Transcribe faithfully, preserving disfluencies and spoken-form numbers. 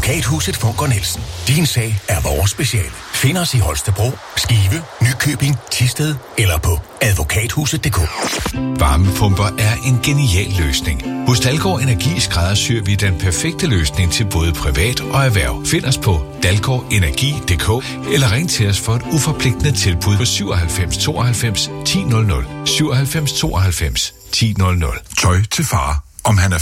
Advokathuset Funker Nielsen. Din sag er vores speciale. Find os i Holstebro, Skive, Nykøbing, Thisted eller på advokathuset punktum d k. Varmepumper er en genial løsning. Hos Dalgaard Energi skræddersyr vi den perfekte løsning til både privat og erhverv. Find os på dalgaard energi punktum d k eller ring til os for et uforpligtende tilbud på syvoghalvfems tooghalvfems ti nul nul. syvoghalvfems tooghalvfems ti nul nul. Tøj til far, om han er